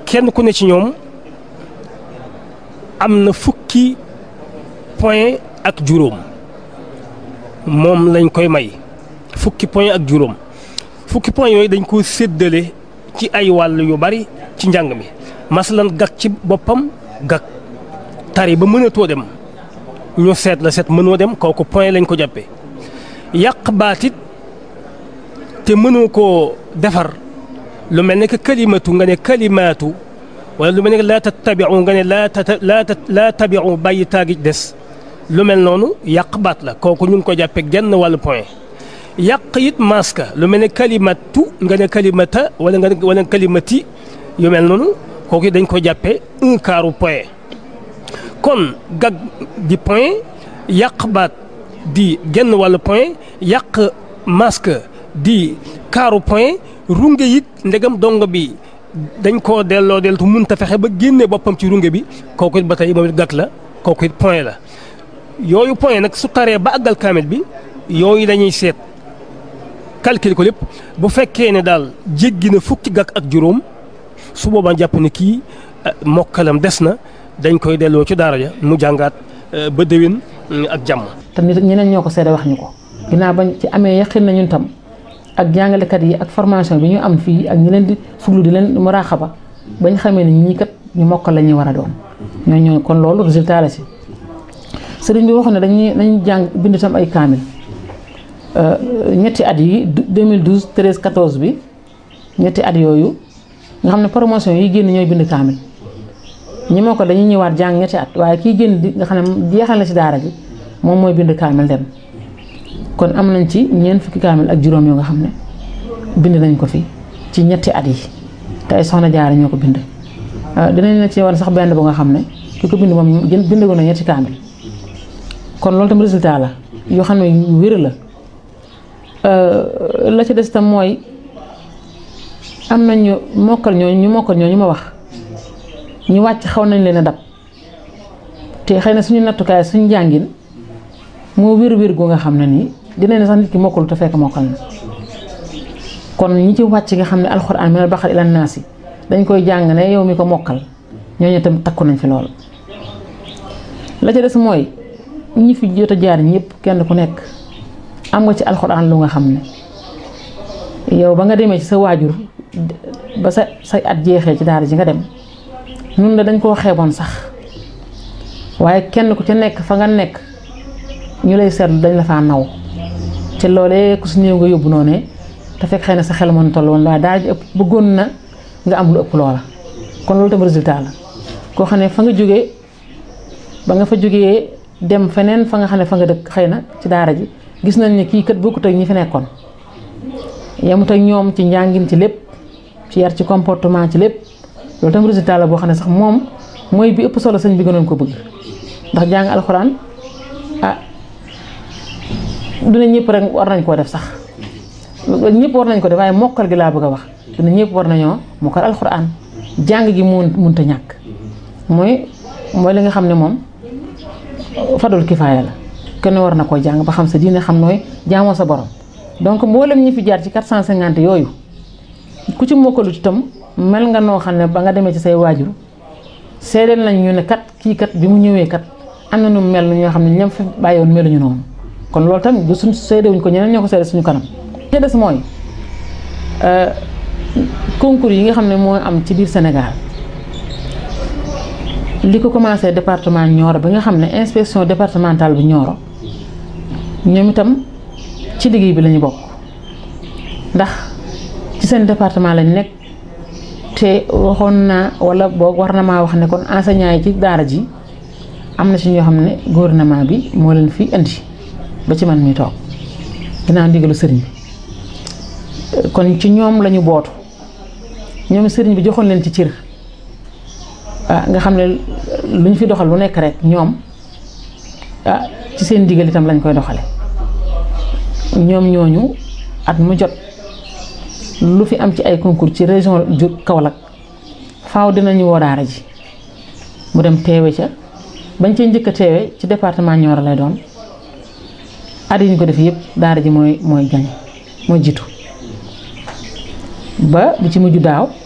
kenn ku ne ci ñoom am na fukki point ak juróom moom lañ koy may fukki point ak juróom fukki point yooyu dañ ko séddale ci ay wàll yu bari ci njàng mi masalan gag ci boppam gag tari ba mënatoo dem ñu seet la seet mënoo dem kooku point lañ ko jàppee yàq baatit te mënoo koo defar lu mel ne que kalimatu nga ne kalimaatu wala lu mel ne que laa tattabiu nga ne laa tabiu bàyyi taagi des lu mel noonu yàq baat la kooku ñu ngi ko jàppee genn wàllu point yàq it maska lu mel ne kalimatu nga ne kalimata wala kalimati yu mel noonu kooku dañ ko jàppee 1/4 point kon gag di point yàq baat di genn wàllu point yàq masque di 1/4 point runge it ndegam dongo bi dañ koo delloo deltu mënta fexe ba génne boppam ci runge bi kooku it ba tey moom it gag la kooku it point la yooyu point nag su taree ba àggal kaamil bi yooyu dañuy seet calcul ko lépp bu fekkee ne daal jéggi na fukki gag ak juróom su boobaa jàpp ne kii mokkalam des na dañ koy delloo ci daara ja mu jàngaat ba déwén ak jàmm. te nit ñeneen ñoo ko seede wax ñu ko ginnaaw bañ ci amee yaqin na ñun tam ak jàngalekat yi ak formation bi ñu am fii ak ñi leen di fuglu di leen muraaxaba bañ xamee ne ñii kat ñu mokkal la ñuy war a doon ñoo kon loolu résultat la si. sëriñ bi waxoon ne dañuy jàng bind tam ay kaamil ñetti at yi 2012 13 14 bi ñetti at yooyu nga xam ne promotion yi génn ñooy bind kaamil ñi moo ko dañuy ñëwaat jàng ñetti at waaye kii génn di nga xam ne jeexal na ci daara ji moom mooy bind kaamil dem kon am nañ ci ñeent fukki kaamil ak juróom yoo nga xam ne bind nañ ko fi ci ñetti at yi te ay soxna jaara ñoo ko bind dinañ la ci wan sax benn bu nga xam ne ki ko bind moom bindagu na ñetti kaamil kon loolu tam résultat la yoo xam ne yu wér la ci des tam mooy am nañ ñu mokkal ñooñu ma wax ñu wàcc xaw nañ leen a dab te xëy na suñu nattukaay suñu njàngin moo wér gu nga xam ne nii dinañ ne sax nit ki mokkalu te fekk mokkal na kon ñi ci wàcc nga xam ne alxuraan minal baqara ilan naasi dañ koy jàng ne yow mi ko mokkal ñooñu tam takku nañ fi lool. la ca des mooy ñi fi jot a jaar ñëpp kenn ku nekk am nga ci alxuraan lu nga xam ne yow ba nga demee ci sa waajur ba say at jeexee ci daara ji nga dem ñun la dañ koo xeeboon sax waaye kenn ku ca nekk fa nga nekk ñu lay seetlu dañ la faa naw te loolee ku su néew nga yóbbu noonu te fekk xëy na sa xel mën toll woon waaye daara ji ëpp bëggoon na nga am lu ëpp loola kon loolu tam résultat la koo xam ne fa nga jógee ba nga fa jógee dem feneen fa nga xam ne fa nga dëkk xëy na ci daara ji gis nañ ne kii kat bokkut ak ñi fi nekkoon yemut ak ñoom ci njàngin ci lépp ci yar ci comportement ci lépp loolu tam résultat la boo xam ne sax moom mooy bi ëpp solo sëñ bi gënoon ko bëgg ndax jàng alxuraan du ne ñëpp rek war nañ koo def sax ñëpp war nañ ko def waaye mokkal gi laa bëgg a wax du ne ñëpp war nañoo mokkal alxuraan jàng gi mënut a ñàkk mooy li nga xam ne moom fadul kifaaya la kenn war na koo jàng ba xam sa diine xam nooy jaamoo sa borom donc mboolem ñi fi jaar ci 450 yooyu ku ci mokkalut itam mel nga noo xam ne ba nga demee ci say waajur seedeel nañ ñu ne kat kii kat bi mu ñëwee kat am na nu mel ñoo xam ne ñam fi bàyyiwoon meluñu noonu kon loolu tam du suñ seedewuñ ko ñeneen ñoo ko seede suñu kanam. li des mooy concours yi nga xam ne moo am ci biir Sénégal li ko commencé département Nioro bi nga xam ne inspection départementale bu Nioro ñoom itam ci liggéey bi lañu bokk ndax ci seen département lañ nekk te waxoon naa wala boog war na maa wax ne kon enseignant yi ci daara ji am na ci ñoo xam ne gouvernement bi moo leen fi indi ba ci man mi toog dinaa ndigalu sëriñ bi kon ci ñoom lañu bootu ñoom sëriñ bi joxoon leen ci cër nga xam ne lu ñu fi doxal lu nekk rek ñoom ci seen ndigal itam lañ koy doxale ñoom ñooñu at mu jot lu fi am ci ay concours ci région Kaolack faaw dinañu woo daara ji mu dem teewe ca bañ cee njëkk a teewe ci département Nioro lay doon at yi ñu ko def yëpp daara ji mooy gañ mooy jiitu ba bi ci mujj daaw